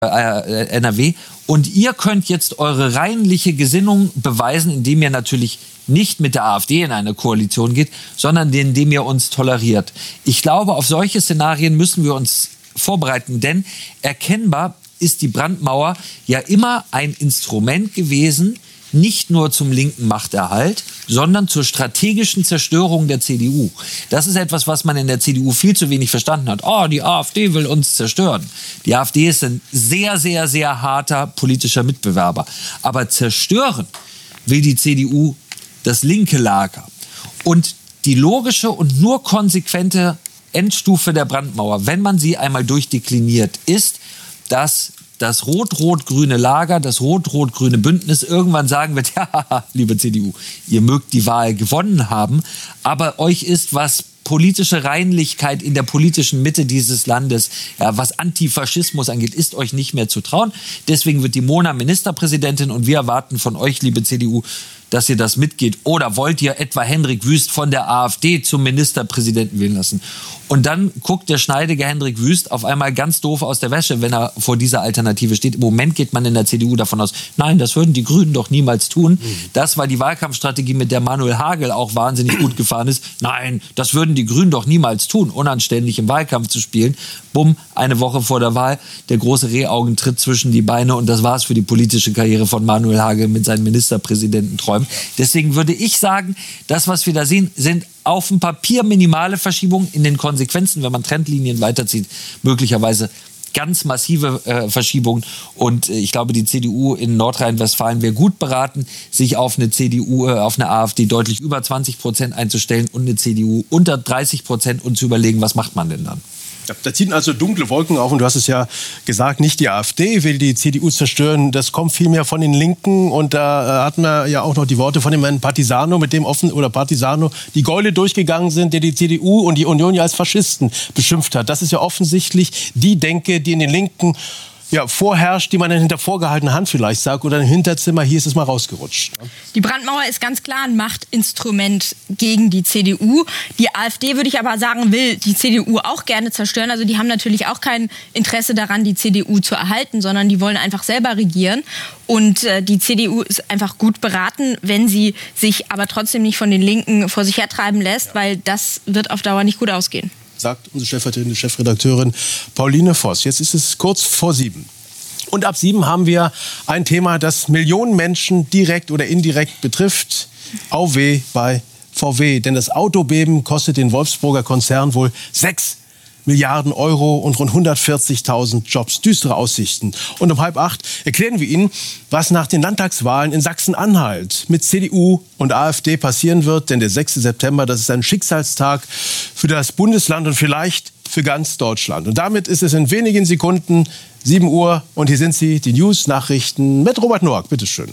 NRW. Und ihr könnt jetzt eure reinliche Gesinnung beweisen, indem ihr natürlich nicht mit der AfD in eine Koalition geht, sondern indem ihr uns toleriert. Ich glaube, auf solche Szenarien müssen wir uns vorbereiten, denn erkennbar ist die Brandmauer ja immer ein Instrument gewesen, nicht nur zum linken Machterhalt, sondern zur strategischen Zerstörung der CDU. Das ist etwas, was man in der CDU viel zu wenig verstanden hat. Oh, die AfD will uns zerstören. Die AfD ist ein sehr, sehr, sehr harter politischer Mitbewerber. Aber zerstören will die CDU das linke Lager. Und die logische und nur konsequente Endstufe der Brandmauer, wenn man sie einmal durchdekliniert, ist, dass das rot-rot-grüne Lager, das rot-rot-grüne Bündnis irgendwann sagen wird, ja, liebe CDU, ihr mögt die Wahl gewonnen haben, aber euch ist, was politische Reinlichkeit in der politischen Mitte dieses Landes, ja, was Antifaschismus angeht, ist euch nicht mehr zu trauen. Deswegen wird die Mona Ministerpräsidentin und wir erwarten von euch, liebe CDU, dass ihr das mitgeht. Oder wollt ihr etwa Hendrik Wüst von der AfD zum Ministerpräsidenten wählen lassen? Und dann guckt der schneidige Hendrik Wüst auf einmal ganz doof aus der Wäsche, wenn er vor dieser Alternative steht. Im Moment geht man in der CDU davon aus, nein, das würden die Grünen doch niemals tun. Das war die Wahlkampfstrategie, mit der Manuel Hagel auch wahnsinnig gut gefahren ist. Nein, das würden die Grünen doch niemals tun, unanständig im Wahlkampf zu spielen. Bumm, eine Woche vor der Wahl, der große Rehaugentritt zwischen die Beine und das war's für die politische Karriere von Manuel Hagel mit seinen Ministerpräsidententräumen. Deswegen würde ich sagen, das, was wir da sehen, sind auf dem Papier minimale Verschiebungen, in den Konsequenzen, wenn man Trendlinien weiterzieht, möglicherweise ganz massive Verschiebungen. Und ich glaube, die CDU in Nordrhein-Westfalen wäre gut beraten, sich auf eine CDU, auf eine AfD deutlich über 20% einzustellen und eine CDU unter 30% und zu überlegen, was macht man denn dann? Da ziehen also dunkle Wolken auf und du hast es ja gesagt, nicht die AfD will die CDU zerstören, das kommt vielmehr von den Linken und da hatten wir ja auch noch die Worte von dem Herrn Partisano, mit dem Partisano die Gäule durchgegangen sind, der die CDU und die Union ja als Faschisten beschimpft hat. Das ist ja offensichtlich die Denke, die in den Linken vorherrscht, die man dann hinter vorgehaltener Hand vielleicht sagt oder im Hinterzimmer, hier ist es mal rausgerutscht. Die Brandmauer ist ganz klar ein Machtinstrument gegen die CDU. Die AfD, würde ich aber sagen, will die CDU auch gerne zerstören. Also die haben natürlich auch kein Interesse daran, die CDU zu erhalten, sondern die wollen einfach selber regieren. Und die CDU ist einfach gut beraten, wenn sie sich aber trotzdem nicht von den Linken vor sich hertreiben lässt, weil das wird auf Dauer nicht gut ausgehen. Sagt unsere stellvertretende Chefredakteurin Pauline Voss. Jetzt ist es kurz vor 7. Und ab 7 haben wir ein Thema, das Millionen Menschen direkt oder indirekt betrifft. Auweh bei VW. Denn das Autobeben kostet den Wolfsburger Konzern wohl 6 Milliarden Euro und rund 140.000 Jobs. Düstere Aussichten. Und um 7:30 erklären wir Ihnen, was nach den Landtagswahlen in Sachsen-Anhalt mit CDU und AfD passieren wird. Denn der 6. September, das ist ein Schicksalstag für das Bundesland und vielleicht für ganz Deutschland. Und damit ist es in wenigen Sekunden 7 Uhr. Und hier sind sie, die News-Nachrichten mit Robert Noack. Bitte schön.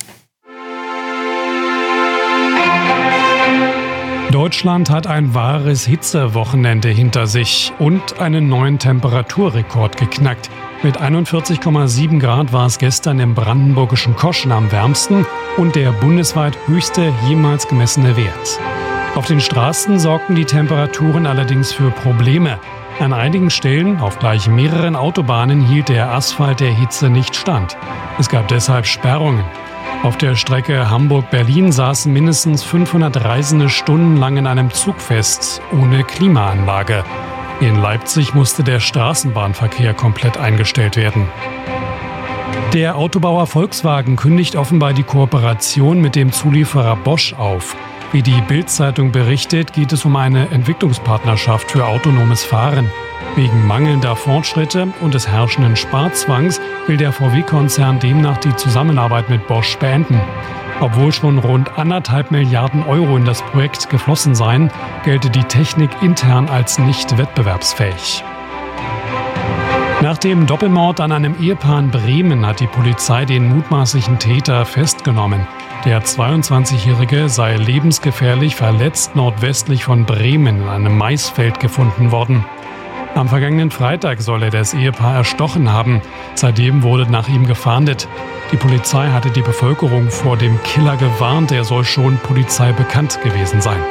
Deutschland hat ein wahres Hitzewochenende hinter sich und einen neuen Temperaturrekord geknackt. Mit 41,7 Grad war es gestern im brandenburgischen Koschen am wärmsten und der bundesweit höchste jemals gemessene Wert. Auf den Straßen sorgten die Temperaturen allerdings für Probleme. An einigen Stellen, auf gleich mehreren Autobahnen, hielt der Asphalt der Hitze nicht stand. Es gab deshalb Sperrungen. Auf der Strecke Hamburg-Berlin saßen mindestens 500 Reisende stundenlang in einem Zug fest, ohne Klimaanlage. In Leipzig musste der Straßenbahnverkehr komplett eingestellt werden. Der Autobauer Volkswagen kündigt offenbar die Kooperation mit dem Zulieferer Bosch auf. Wie die Bild-Zeitung berichtet, geht es um eine Entwicklungspartnerschaft für autonomes Fahren. Wegen mangelnder Fortschritte und des herrschenden Sparzwangs will der VW-Konzern demnach die Zusammenarbeit mit Bosch beenden. Obwohl schon rund 1,5 Milliarden Euro in das Projekt geflossen seien, gelte die Technik intern als nicht wettbewerbsfähig. Nach dem Doppelmord an einem Ehepaar in Bremen hat die Polizei den mutmaßlichen Täter festgenommen. Der 22-Jährige sei lebensgefährlich verletzt nordwestlich von Bremen in einem Maisfeld gefunden worden. Am vergangenen Freitag soll er das Ehepaar erstochen haben. Seitdem wurde nach ihm gefahndet. Die Polizei hatte die Bevölkerung vor dem Killer gewarnt. Er soll schon Polizei bekannt gewesen sein.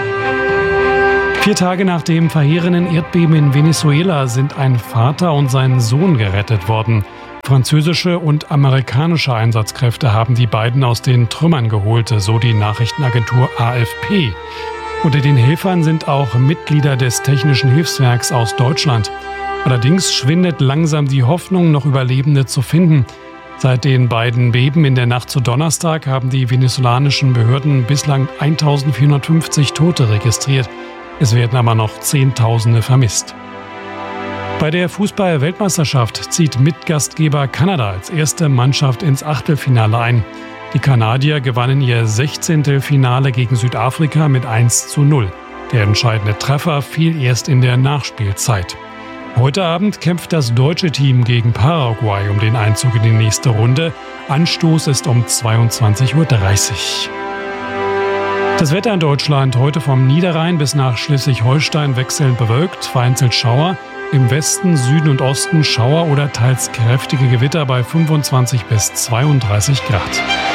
4 Tage nach dem verheerenden Erdbeben in Venezuela sind ein Vater und sein Sohn gerettet worden. Französische und amerikanische Einsatzkräfte haben die beiden aus den Trümmern geholt, so die Nachrichtenagentur AFP. Unter den Helfern sind auch Mitglieder des Technischen Hilfswerks aus Deutschland. Allerdings schwindet langsam die Hoffnung, noch Überlebende zu finden. Seit den beiden Beben in der Nacht zu Donnerstag haben die venezolanischen Behörden bislang 1450 Tote registriert. Es werden aber noch Zehntausende vermisst. Bei der Fußball-Weltmeisterschaft zieht Mitgastgeber Kanada als erste Mannschaft ins Achtelfinale ein. Die Kanadier gewannen ihr 16. Finale gegen Südafrika mit 1:0. Der entscheidende Treffer fiel erst in der Nachspielzeit. Heute Abend kämpft das deutsche Team gegen Paraguay um den Einzug in die nächste Runde. Anstoß ist um 22:30 Uhr. Das Wetter in Deutschland heute vom Niederrhein bis nach Schleswig-Holstein wechselnd bewölkt, vereinzelt Schauer. Im Westen, Süden und Osten Schauer oder teils kräftige Gewitter bei 25 bis 32 Grad.